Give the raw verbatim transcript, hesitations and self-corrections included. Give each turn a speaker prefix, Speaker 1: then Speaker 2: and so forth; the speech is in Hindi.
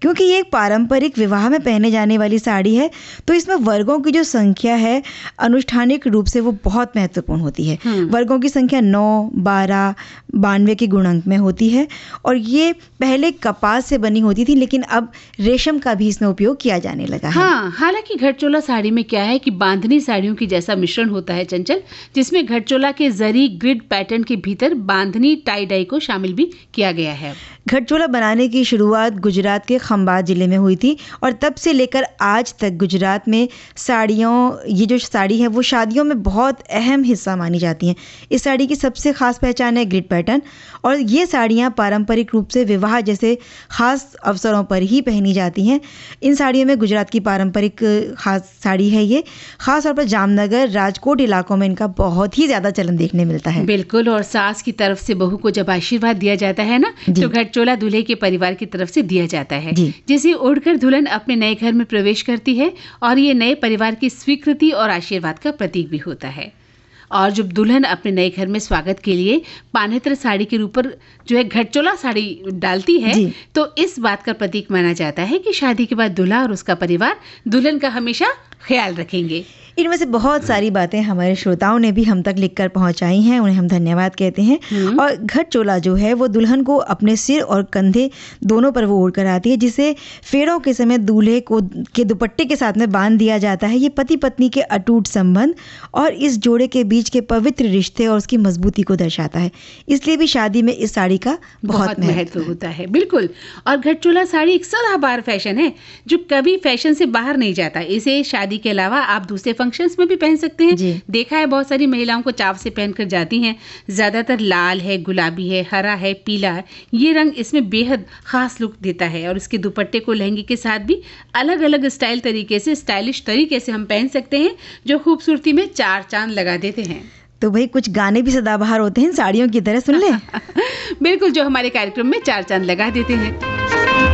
Speaker 1: क्योंकि ये एक पारंपरिक विवाह में पहने जाने वाली साड़ी है, तो इसमें वर्गों की जो संख्या है अनुष्ठानिक रूप से वो बहुत महत्वपूर्ण होती है। वर्गों की संख्या नौ, बारह, बानवे के गुणक में होती है और ये पहले कपास से बनी होती थी, लेकिन अब रेशम का भी इसमें उपयोग किया जाने लगा है।
Speaker 2: हाँ, हालांकि घटचोला साड़ी में क्या है कि बांधनी साड़ियों की जैसा मिश्रण होता है चंचल, जिसमें घटचोला के जरी ग्रिड पैटर्न के भीतर बांधनी टाई डाई को शामिल भी किया गया है।
Speaker 1: घटचोला बनाने की शुरुआत गुजरात के खंभात जिले में हुई थी और तब से लेकर आज तक गुजरात में साड़ियों ये जो साड़ी है वो शादियों में बहुत अहम हिस्सा मानी जाती हैं। इस साड़ी की सबसे खास पहचान है ग्रिड पैटर्न और ये साड़ियाँ पारंपरिक रूप से विवाह जैसे खास अवसरों पर ही पहनी जाती हैं। इन साड़ियों में गुजरात की पारंपरिक खास साड़ी है ये, खास तौर पर जामनगर, राजकोट इलाकों में इनका बहुत ही ज़्यादा चलन देखने मिलता है।
Speaker 2: बिल्कुल, और सास की तरफ से बहू को जब आशीर्वाद दिया जाता है ना, तो घटचोला दूल्हे के परिवार की तरफ से दिया जाता है, जिसे ओढ़कर दुल्हन अपने नए घर में प्रवेश करती है और ये नए परिवार की स्वीकृति और आशीर्वाद का प्रतीक भी होता है। और जब दुल्हन अपने नए घर में स्वागत के लिए पानेत्र साड़ी के ऊपर जो है घटचोला साड़ी डालती है, तो इस बात का प्रतीक माना जाता है कि शादी के बाद दूल्हा और उसका परिवार दुल्हन का हमेशा ख्याल रखेंगे।
Speaker 1: इनमें से बहुत सारी बातें हमारे श्रोताओं ने भी हम तक लिखकर पहुंचाई हैं, उन्हें हम धन्यवाद कहते हैं। और घटचोला जो है वो दुल्हन को अपने सिर और कंधे दोनों पर वो ओढ़ कर आती है, जिसे फेरों के समय दूल्हे को के दुपट्टे के साथ में बांध दिया जाता है। ये पति पत्नी के अटूट संबंध और इस जोड़े के बीच के पवित्र रिश्ते और उसकी मजबूती को दर्शाता है। इसलिए भी शादी में इस साड़ी का बहुत, बहुत महत्व
Speaker 2: होता है। बिल्कुल, और घटचोला साड़ी एक सदाबहार फैशन है जो कभी फैशन से बाहर नहीं जाता। इसे शादी के अलावा आप दूसरे फंक्शंस में भी पहन सकते हैं। देखा है बहुत सारी महिलाओं को चाव से पहनकर जाती हैं। ज्यादातर लाल है, गुलाबी है, हरा है, पीला है। ये रंग इसमें बेहद खास लुक देता है और इसके दुपट्टे को लहंगे के साथ भी अलग अलग स्टाइल तरीके से स्टाइलिश तरीके से हम पहन सकते हैं, जो खूबसूरती में चार चांद लगा देते हैं।
Speaker 1: तो भाई कुछ गाने भी सदाबहार होते हैं साड़ियों की तरह, सुन ले।
Speaker 2: बिल्कुल, जो हमारे कार्यक्रम में चार चांद लगा देते हैं।